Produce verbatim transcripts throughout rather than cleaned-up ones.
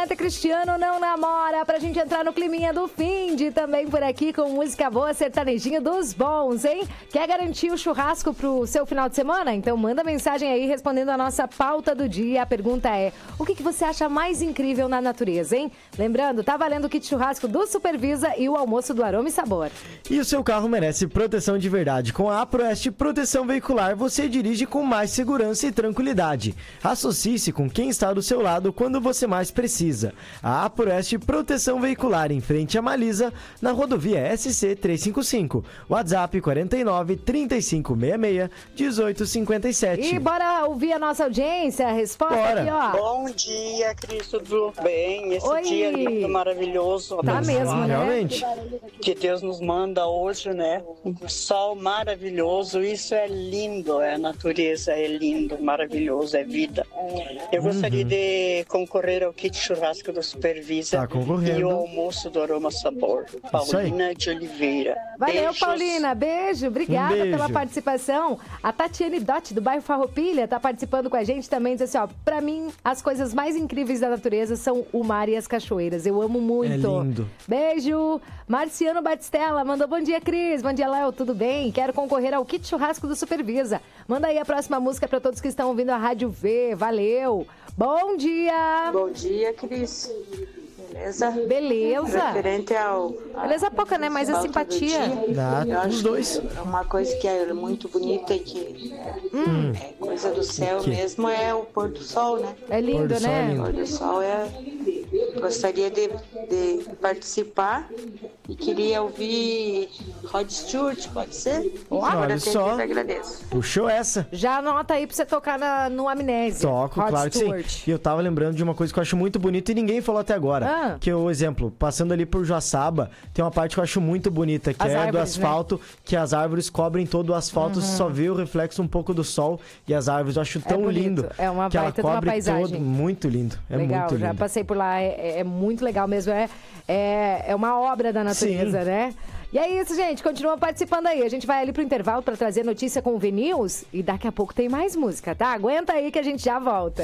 Renata Cristiano não namora, pra gente entrar no climinha do fim de também por aqui com música boa, sertanejinho dos bons, hein? Quer garantir o churrasco pro seu final de semana? Então manda mensagem aí respondendo a nossa pauta do dia. A pergunta é, o que, que você acha mais incrível na natureza, hein? Lembrando, tá valendo o kit churrasco do Supervisa e o almoço do Aroma e Sabor. E o seu carro merece proteção de verdade. Com a APROEST Proteção Veicular, você dirige com mais segurança e tranquilidade. Associe-se com quem está do seu lado quando você mais precisa. A APROEST Proteção Veicular, em frente a Malisa, na rodovia S C trezentos e cinquenta e cinco. WhatsApp quarenta e nove, trinta e cinco sessenta e seis, dezoito cinquenta e sete. E bora ouvir a nossa audiência, a resposta Bora. aqui, ó. Bom dia, Cris, tudo bem? Esse Oi. dia lindo, maravilhoso. Tá abençoado, mesmo, né? Realmente. Que Deus nos manda hoje, né? Um sol maravilhoso, isso é lindo, é a natureza, é lindo, maravilhoso, é vida. Eu gostaria Uhum. de concorrer ao kit churrasco do Supervisa Tá concorrendo. e o almoço do Aroma Sabor. Paulina de Oliveira. Valeu, Beijos. Paulina. Beijo. Obrigada Um beijo. pela participação. A Tatiane Dott, do bairro Farroupilha, tá participando com a gente também. Diz assim, ó, pra mim, as coisas mais incríveis da natureza são o mar e as cachoeiras. Eu amo muito. É lindo. Beijo. Marciano Batistella mandou bom dia, Cris. Bom dia, Léo. Tudo bem? Quero concorrer ao kit churrasco do Supervisa. Manda aí a próxima música pra todos que estão ouvindo a Rádio V. Valeu. Bom dia. Bom dia, Cris. Beleza? Beleza. Referente ao... Beleza pouca, né? Mas a pauta do simpatia. dia, Dá, eu acho os dois. que é uma coisa que é muito bonita e que Hum. é coisa do céu Que? mesmo, é o pôr do sol, né? É Pôr lindo, do sol é né? O lindo. pôr do sol é... Gostaria de, de participar e queria ouvir Rod Stewart, pode ser? Olha Agora só. eu agradeço. Puxou essa? Já anota aí pra você tocar na, no Amnésia. Toco, Rod claro que Stewart. sim. E eu tava lembrando de uma coisa que eu acho muito bonita e ninguém falou até agora. Ah. Que é o exemplo, passando ali por Joaçaba, tem uma parte que eu acho muito bonita, que As é do árvores, asfalto, que as árvores cobrem todo o asfalto, só vê o reflexo um pouco do sol e as árvores. Eu acho tão bonito. lindo. É uma que ela baita de uma cobre paisagem. todo. Muito lindo. É Legal, muito já lindo. passei por lá, é, é muito legal mesmo, é, é, é uma obra da natureza, Sim. né? E é isso, gente, continua participando aí. A gente vai ali pro intervalo pra trazer notícia com o V-News e daqui a pouco tem mais música, tá? Aguenta aí que a gente já volta.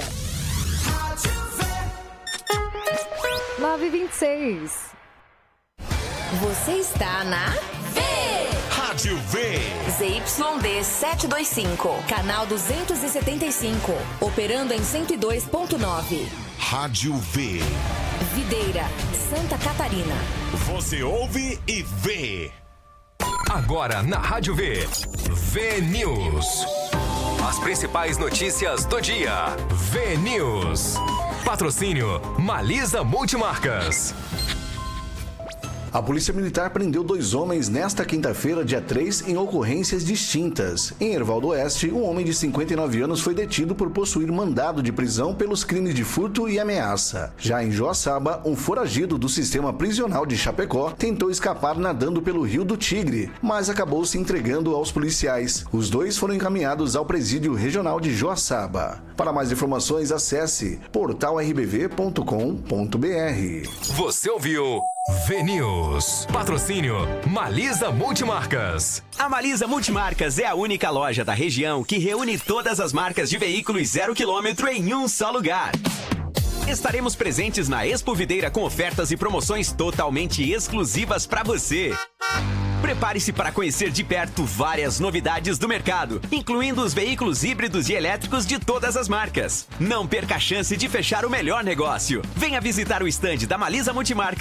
nove e vinte e seis. Você está na Rádio V. Z Y D setecentos e vinte e cinco, canal duzentos e setenta e cinco, operando em cento e dois ponto nove. Rádio V. Videira, Santa Catarina. Você ouve e vê. Agora na Rádio V. V-News. As principais notícias do dia. V-News. Patrocínio Malisa Multimarcas. A Polícia Militar prendeu dois homens nesta quinta-feira, dia três, em ocorrências distintas. Em Erval do Oeste, um homem de cinquenta e nove anos foi detido por possuir mandado de prisão pelos crimes de furto e ameaça. Já em Joaçaba, um foragido do sistema prisional de Chapecó tentou escapar nadando pelo Rio do Tigre, mas acabou se entregando aos policiais. Os dois foram encaminhados ao Presídio Regional de Joaçaba. Para mais informações, acesse portal r b v ponto com ponto b r. Você ouviu V-News. Patrocínio Malisa Multimarcas. A Malisa Multimarcas é a única loja da região que reúne todas as marcas de veículos zero quilômetro em um só lugar. Estaremos presentes na Expo Videira com ofertas e promoções totalmente exclusivas para você. Prepare-se para conhecer de perto várias novidades do mercado, incluindo os veículos híbridos e elétricos de todas as marcas. Não perca a chance de fechar o melhor negócio. Venha visitar o estande da Malisa Multimarcas